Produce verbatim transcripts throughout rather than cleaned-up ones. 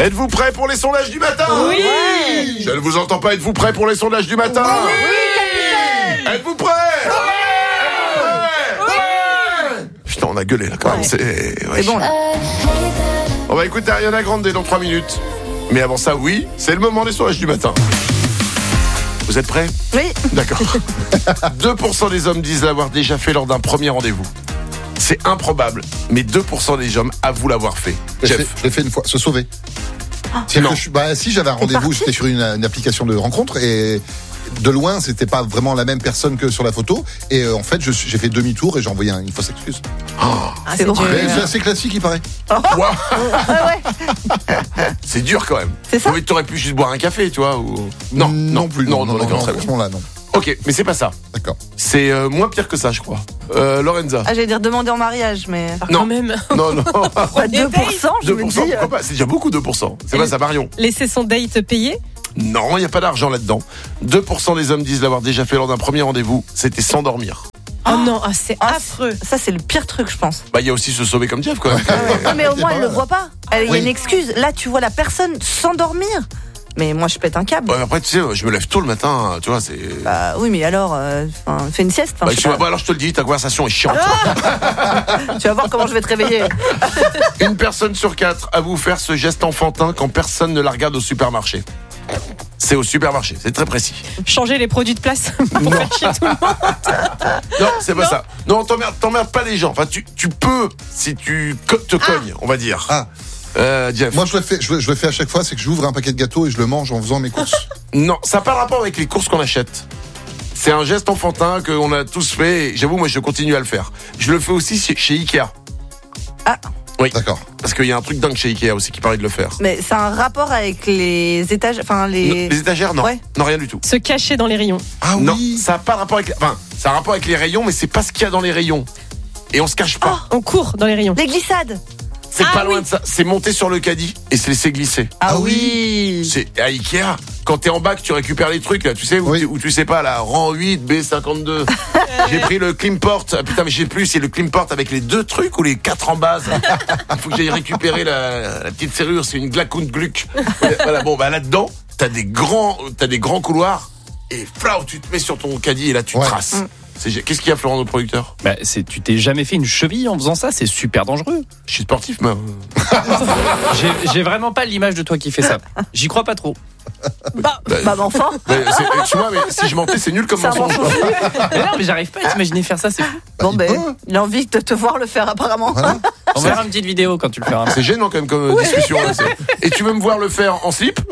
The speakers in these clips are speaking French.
Êtes-vous prêts pour les sondages du matin? Oui. Ouais. Je ne vous entends pas. Êtes-vous prêts pour les sondages du matin? Oui, capitaine. Êtes-vous prêts? Ouais. Ouais. Ouais. Putain, on a gueulé là quand même. Ouais. C'est, ouais. C'est bon là. On va écouter Ariana Grande dans trois minutes. Mais avant ça, oui, c'est le moment des sondages du matin. Vous êtes prêts? Oui. D'accord. deux pour cent des hommes disent l'avoir déjà fait lors d'un premier rendez-vous. C'est improbable, mais deux pour cent des hommes avouent l'avoir fait. Je Jeff. l'ai fait, je l'ai fait une fois, se sauver. Ah. C'est-à-dire Non. que je, bah, si j'avais un rendez-vous, j'étais sur une, une application de rencontre et de loin, c'était pas vraiment la même personne que sur la photo. Et euh, en fait, je, j'ai fait demi-tour et j'ai envoyé un, une fausse excuse. Ah, c'est dur. bon. Mais c'est assez classique, il paraît. Wow. Ouais, ouais. C'est dur quand même. C'est ça. Oui, t'aurais pu juste boire un café, tu vois, ou... Non, non plus. Non, non, d'accord, très bien. franchement là, non. Ok, mais c'est pas ça. D'accord. C'est euh, moins pire que ça, je crois. Euh, Lorenza. Ah, j'allais dire demander en mariage, mais. Non. Quand même. Non, non. Pas deux pour cent, je deux me pour dis. cent, euh, pourquoi pas? C'est déjà beaucoup, deux pour cent. C'est pas ça, Marion. Laisser son date payé. Non, il n'y a pas d'argent là-dedans. deux pour cent des hommes disent l'avoir déjà fait lors d'un premier rendez-vous. C'était s'endormir. Oh non, ah, c'est Ah, affreux. Ça, c'est le pire truc, je pense. Bah, il y a aussi se sauver comme Jeff, quand même. Non, mais au moins, pas elle le mal. voit pas. Elle- Il y a Oui. une excuse. Là, tu vois la personne s'endormir. Mais moi, je pète un câble. Ouais, après, tu sais, je me lève tôt le matin, tu vois, c'est... Bah oui, mais alors, euh, enfin, fais une sieste. Enfin, Bah, je sais tu vois, pas. bah, alors je te le dis, ta conversation est chiante. Tu vas voir comment je vais te réveiller. Une personne sur quatre avoue faire ce geste enfantin quand personne ne la regarde au supermarché. C'est au supermarché, c'est très précis. Changer les produits de place pour faire chier tout le monde. Non, c'est pas ça. Non, t'emmerdes, t'emmerdes pas les gens. Enfin, tu, tu peux, si tu co- te cognes, on va dire. Ah, Euh, Jeff. moi je le fais, je le, je le fais à chaque fois, c'est que j'ouvre un paquet de gâteaux et je le mange en faisant mes courses. Non, ça n'a pas de rapport avec les courses qu'on achète. C'est un geste enfantin qu'on a tous fait. Et j'avoue, moi, je continue à le faire. Je le fais aussi chez, chez Ikea. Ah. Oui. D'accord. Parce qu'il y a un truc dingue chez Ikea aussi qui paraît de le faire. Mais c'est un rapport avec les étages. Enfin, Non, les. les étagères, non. Ouais. Non, rien du tout. Se cacher dans les rayons. Ah Non, oui. ça n'a pas de rapport avec. Enfin, ça a un rapport avec les rayons, mais c'est pas ce qu'il y a dans les rayons. Et on se cache pas. On court dans les rayons. Les glissades. C'est Ah pas loin oui. de ça. C'est monter sur le caddie et se laisser glisser. Ah, Ah oui. C'est à Ikea. Quand t'es en bas, que tu récupères les trucs, là, tu sais, où, Oui. tu, où tu sais pas, là, rang huit, B cinquante-deux. J'ai pris le Klimport. Ah, putain, mais je sais plus, c'est le Klimport avec les deux trucs ou les quatre en base. Il faut que j'aille récupérer la, la petite serrure, c'est une Glakund Gluck. Voilà, bon, bah là-dedans, t'as des grands, t'as des grands couloirs et flau, tu te mets sur ton caddie et là, tu Ouais. traces. C'est, qu'est-ce qu'il y a, Florent, notre producteur? Bah, c'est, tu t'es jamais fait une cheville en faisant ça, c'est super dangereux. Je suis sportif, mais. J'ai, j'ai vraiment pas l'image de toi qui fais ça. J'y crois pas trop. Bah, Bah, Bah, mais enfin. mais c'est- excuse-moi, mais si je mentais, c'est nul comme C'est un mensonge. mensonge. Mais non, mais j'arrive pas à t'imaginer faire ça, c'est fou. Bon, il ben, peut. il a envie de te voir le faire, apparemment. Voilà. On va faire une petite vidéo quand tu le feras. C'est gênant quand même comme euh, discussion. Là, c'est- Et tu veux me voir le faire en slip?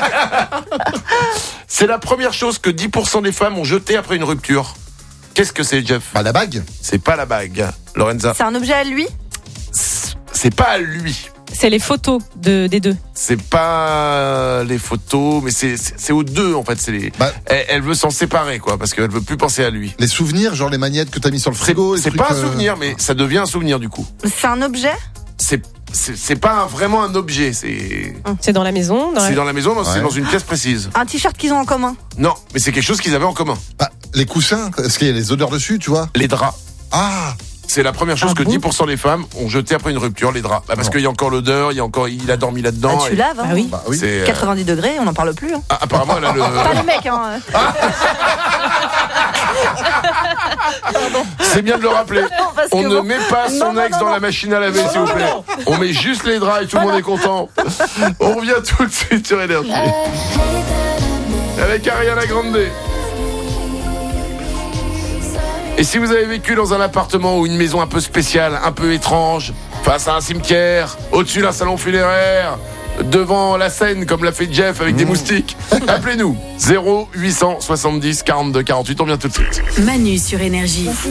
C'est la première chose que dix pour cent des femmes ont jeté après une rupture. Qu'est-ce que c'est, Jeff? Bah la bague. C'est pas la bague, Lorenza. C'est un objet à lui. C'est pas à lui. c'est les photos de, des deux. C'est pas les photos, mais c'est, c'est, c'est aux deux en fait. C'est les... Bah. elle, elle veut s'en séparer, quoi, parce qu'elle veut plus penser à lui. Les souvenirs, genre les magnettes que t'as mis sur le C'est, frigo. les c'est trucs, pas un euh, souvenir, mais ça devient un souvenir du coup. C'est un objet. C'est, c'est, c'est pas un- vraiment un objet. C'est, C'est dans la maison. Dans c'est la... dans la maison, non, c'est Ouais. dans une pièce précise. Un t-shirt qu'ils ont en commun. Non, mais c'est quelque chose qu'ils avaient en commun. Bah, les coussins, est-ce qu'il y a les odeurs dessus, tu vois? Les draps. Ah, C'est la première chose Ah que bon dix pour cent des femmes ont jeté après une rupture, les draps. Bah, parce Non. qu'il y a encore l'odeur, il y a encore, il a dormi là-dedans. Bah, tu et- laves. Hein. Ah oui. bah oui. C'est, euh, quatre-vingt-dix degrés, on n'en parle plus. Hein. ah, apparemment, elle a le. Pas le mec, hein. C'est bien de le rappeler. parce On que ne bon- met pas son Non, non, ex non, dans non. la machine à laver, s'il vous plaît. On met juste les draps et tout le monde est content. On revient tout de suite sur Énergie. Avec Ariana Grande. Et si vous avez vécu dans un appartement ou une maison un peu spéciale, un peu étrange, face à un cimetière, au-dessus d'un salon funéraire, devant la Seine comme l'a fait Jeff avec des moustiques, appelez-nous zéro huit cent soixante-dix quarante-deux quarante-huit, on vient tout de suite. Manu sur Énergie.